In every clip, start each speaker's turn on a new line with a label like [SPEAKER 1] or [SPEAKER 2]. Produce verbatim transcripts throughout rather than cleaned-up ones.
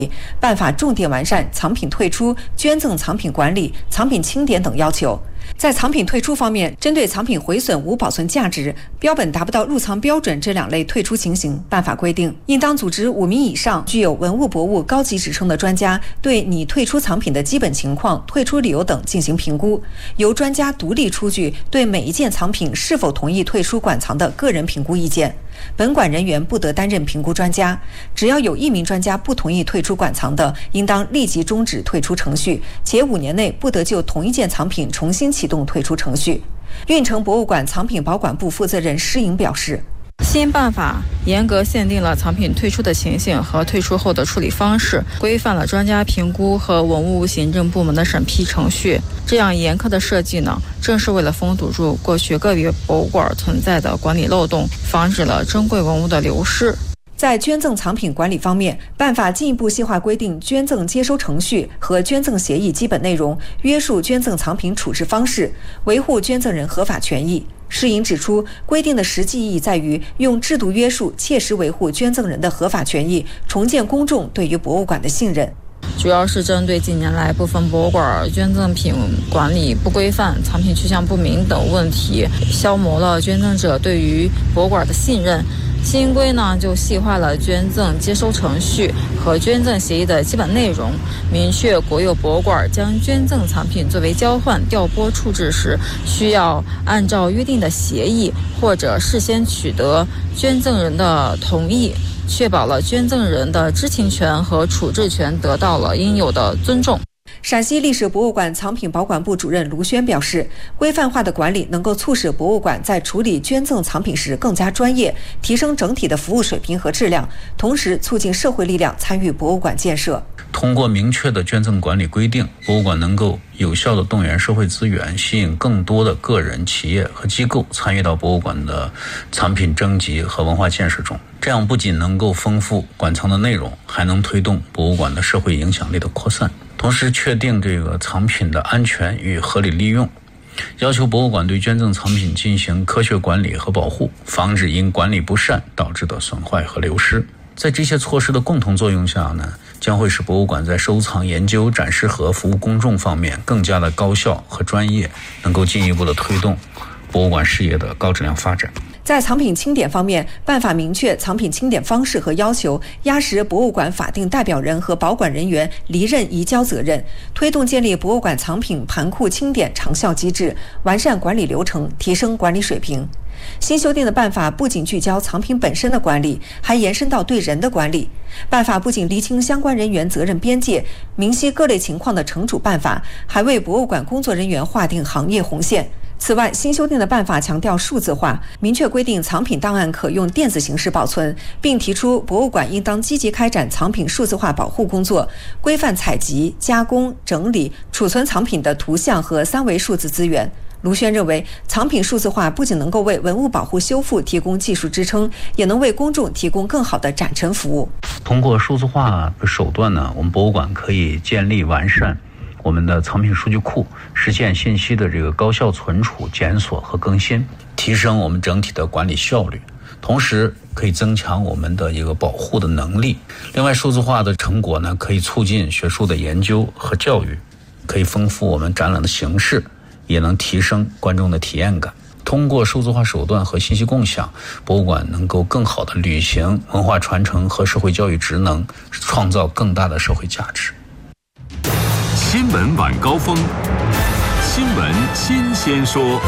[SPEAKER 1] 办法重点完善藏品退出、捐赠藏品管理、藏品清点等要求。在藏品退出方面，针对藏品毁损无保存价值、标本达不到入藏标准这两类退出情形，办法规定，应当组织五名以上具有文物博物高级职称的专家，对拟退出藏品的基本情况、退出理由等进行评估，由专家独立出具对每一件藏品是否同意退出馆藏的个人评估意见。本馆人员不得担任评估专家，只要有一名专家不同意退出馆藏的，应当立即终止退出程序，且五年内不得就同一件藏品重新启动退出程序。运城博物馆藏品保管部负责人施颖表示，
[SPEAKER 2] 新办法严格限定了藏品退出的情形和退出后的处理方式，规范了专家评估和文物行政部门的审批程序。这样严苛的设计呢，正是为了封堵住过去个别博物馆存在的管理漏洞，防止了珍贵文物的流失。
[SPEAKER 1] 在捐赠藏品管理方面，办法进一步细化规定捐赠接收程序和捐赠协议基本内容，约束捐赠藏品处置方式，维护捐赠人合法权益。施颖指出，规定的实际意义在于用制度约束，切实维护捐赠人的合法权益，重建公众对于博物馆的信任。
[SPEAKER 2] 主要是针对近年来部分博物馆捐赠品管理不规范、藏品去向不明等问题，消磨了捐赠者对于博物馆的信任。新规呢，就细化了捐赠接收程序和捐赠协议的基本内容，明确国有博物馆将捐赠藏品作为交换、调拨处置时，需要按照约定的协议或者事先取得捐赠人的同意，确保了捐赠人的知情权和处置权得到了应有的尊重。
[SPEAKER 1] 陕西历史博物馆藏品保管部主任卢轩表示，规范化的管理能够促使博物馆在处理捐赠藏品时更加专业，提升整体的服务水平和质量，同时促进社会力量参与博物馆建设。
[SPEAKER 3] 通过明确的捐赠管理规定，博物馆能够有效地动员社会资源，吸引更多的个人、企业和机构参与到博物馆的藏品征集和文化建设中。这样不仅能够丰富馆藏的内容，还能推动博物馆的社会影响力的扩散。同时确定这个藏品的安全与合理利用，要求博物馆对捐赠藏品进行科学管理和保护，防止因管理不善导致的损坏和流失。在这些措施的共同作用下呢，将会使博物馆在收藏、研究、展示和服务公众方面更加的高效和专业，能够进一步的推动博物馆事业的高质量发展。
[SPEAKER 1] 在藏品清点方面，办法明确藏品清点方式和要求，压实博物馆法定代表人和保管人员离任移交责任，推动建立博物馆藏品盘库清点长效机制，完善管理流程，提升管理水平。新修订的办法不仅聚焦藏品本身的管理，还延伸到对人的管理。办法不仅厘清相关人员责任边界，明晰各类情况的惩处办法，还为博物馆工作人员划定行业红线。此外，新修订的办法强调数字化，明确规定藏品档案可用电子形式保存，并提出博物馆应当积极开展藏品数字化保护工作，规范采集、加工、整理、储存藏品的图像和三维数字资源。卢轩认为，藏品数字化不仅能够为文物保护修复提供技术支撑，也能为公众提供更好的展陈服务。
[SPEAKER 3] 通过数字化的手段呢，我们博物馆可以建立完善我们的藏品数据库，实现信息的这个高效存储、检索和更新，提升我们整体的管理效率，同时可以增强我们的一个保护的能力。另外，数字化的成果呢，可以促进学术的研究和教育，可以丰富我们展览的形式，也能提升观众的体验感。通过数字化手段和信息共享，博物馆能够更好地履行文化传承和社会教育职能，创造更大的社会价值。
[SPEAKER 4] 新闻晚高峰，新闻新鲜说。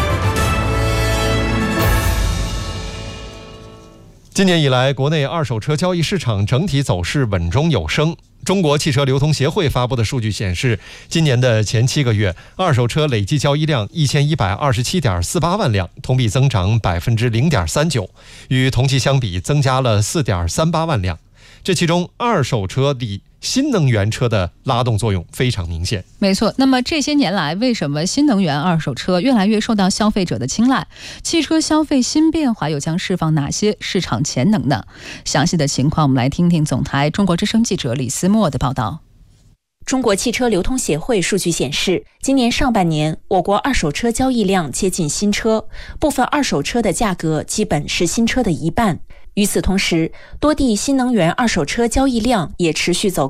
[SPEAKER 5] 今年以来，国内二手车交易市场整体走势稳中有升。中国汽车流通协会发布的数据显示，今年的前七个月，二手车累计交易量一千一百二十七点四八万辆，同比增长百分之零点三九，与同期相比增加了四点三八万辆。这其中，二手车里新能源车的拉动作用非常明显。
[SPEAKER 6] 没错，那么这些年来，为什么新能源二手车越来越受到消费者的青睐？汽车消费新变化又将释放哪些市场潜能呢？详细的情况，我们来听听总台中国之声记者李思墨的报道。
[SPEAKER 7] 中国汽车流通协会数据显示，今年上半年，我国二手车交易量接近新车，部分二手车的价格基本是新车的一半。 与此同时，多地新能源二手车交易量也持续走